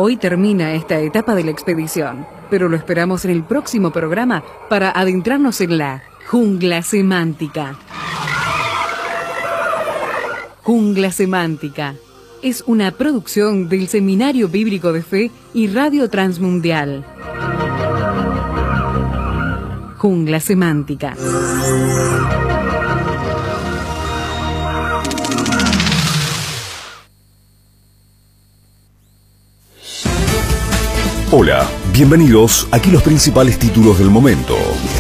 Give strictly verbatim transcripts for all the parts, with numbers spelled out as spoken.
Hoy termina esta etapa de la expedición, pero lo esperamos en el próximo programa para adentrarnos en la jungla semántica. Jungla Semántica es una producción del Seminario Bíblico de Fe y Radio Transmundial. Jungla Semántica. Hola, bienvenidos. Aquí los principales títulos del momento.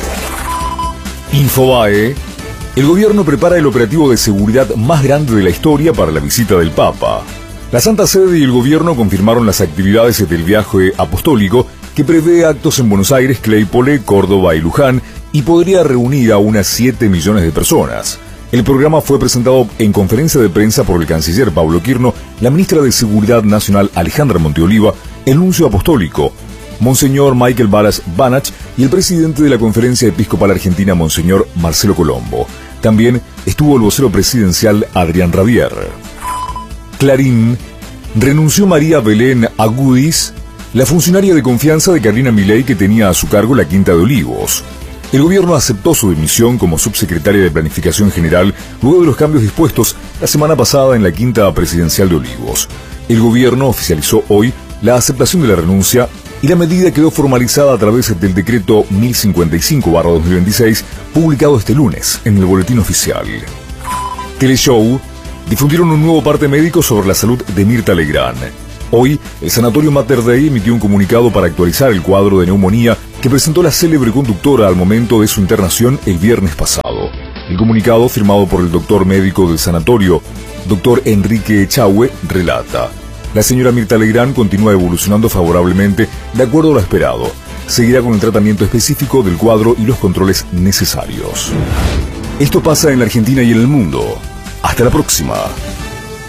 Infobae. El gobierno prepara el operativo de seguridad más grande de la historia para la visita del Papa. La Santa Sede y el gobierno confirmaron las actividades del viaje apostólico que prevé actos en Buenos Aires, Claypole, Córdoba y Luján y podría reunir a unas siete millones de personas. El programa fue presentado en conferencia de prensa por el canciller Pablo Quirno, la ministra de Seguridad Nacional Alejandra Monteoliva, el nuncio apostólico Monseñor Michael Balas Banach y el presidente de la Conferencia Episcopal Argentina, Monseñor Marcelo Colombo. También estuvo el vocero presidencial Adrián Rabier. Clarín. Renunció María Belén Agudis, la funcionaria de confianza de Carolina Milei que tenía a su cargo la Quinta de Olivos. El gobierno aceptó su dimisión como subsecretaria de Planificación General luego de los cambios dispuestos la semana pasada en la Quinta Presidencial de Olivos. El gobierno oficializó hoy la aceptación de la renuncia y la medida quedó formalizada a través del decreto mil cincuenta y cinco barra dos mil veintiséis, publicado este lunes en el Boletín Oficial. Teleshow. Difundieron un nuevo parte médico sobre la salud de Mirta Legrand. Hoy, el Sanatorio Mater Dei emitió un comunicado para actualizar el cuadro de neumonía que presentó la célebre conductora al momento de su internación el viernes pasado. El comunicado, firmado por el doctor médico del sanatorio, doctor Enrique Echagüe, relata: la señora Mirta Legrand continúa evolucionando favorablemente de acuerdo a lo esperado. Seguirá con el tratamiento específico del cuadro y los controles necesarios. Esto pasa en la Argentina y en el mundo. Hasta la próxima.